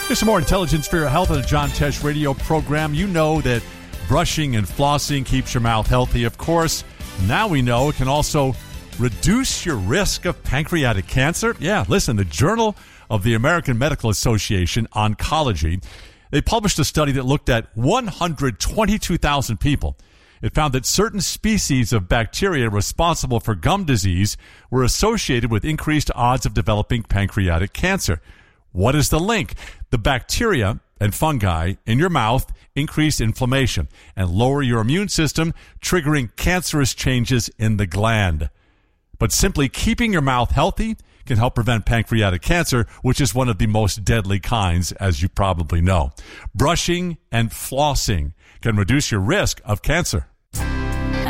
Here's some more intelligence for your health on the John Tesh radio program. You know that brushing and flossing keeps your mouth healthy, of course. Now we know it can also reduce your risk of pancreatic cancer. Yeah, listen, the Journal of the American Medical Association Oncology, they published a study that looked at 122,000 people. It found that certain species of bacteria responsible for gum disease were associated with increased odds of developing pancreatic cancer. What is the link? The bacteria and fungi in your mouth increase inflammation and lower your immune system, triggering cancerous changes in the gland. But simply keeping your mouth healthy can help prevent pancreatic cancer, which is one of the most deadly kinds, as you probably know. Brushing and flossing can reduce your risk of cancer.